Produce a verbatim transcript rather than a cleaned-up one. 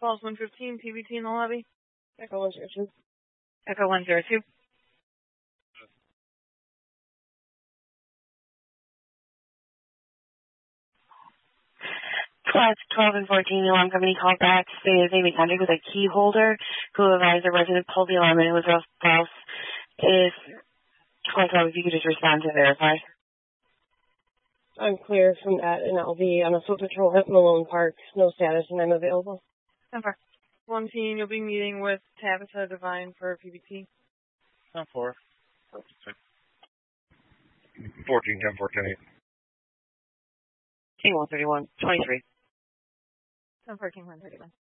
Falls one fifteen, P B T in the lobby. Echo one zero two. Echo one zero two. Class twelve and fourteen, the alarm company called back to say that they made contact with a key holder who advised the resident pulled the alarm and it was false. If Class twelve, if you could just respond to verify. I'm clear from that, and I'll be on a foot patrol at Malone Park. No status, and I'm available. Number one team, you'll be meeting with Tabitha Devine for P B T. ten four. fourteen, ten four, ten eight. King one thirty-one, twenty-three. ten four, King one thirty-one.